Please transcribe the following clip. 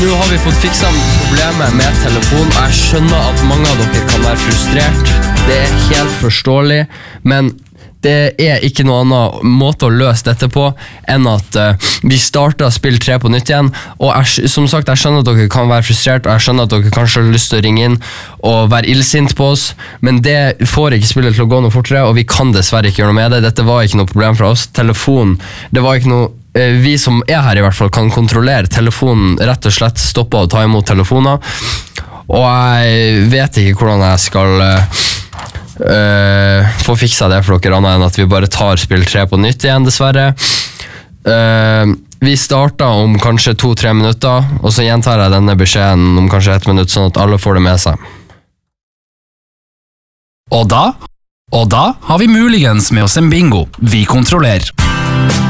Nå har vi fått fikset problemet med telefon. Jeg skjønner at mange av dere kan være frustrert. Det helt forståelig, men det ikke noe annen måte å løse dette på enn at vi starter spill 3 på nytt igjen. Og som sagt, jeg skjønner at dere kan være frustrert, og jeg skjønner at dere kanskje har lyst til å ringe inn og være illsint på oss, men det får ikke spillet til å gå noe fortere, og vi kan dessverre ikke gjøre noe med det. Dette var ikke noe problem for oss. Telefonen, det var ikke noe vi som her i hvert fall kan kontrollere telefonen, rett og slett stoppe å ta imot telefoner, og jeg vet ikke hvordan jeg skal få fiksa det for dere annet enn at vi bare tar spill 3 på nytt igjen, dessverre. Vi starter om kanskje 2-3 minutter, og så gjentar jeg denne beskjeden om kanskje 1 minutt, sånn at alle får det med seg. Og da har vi muligens med oss en bingo vi kontrollerer.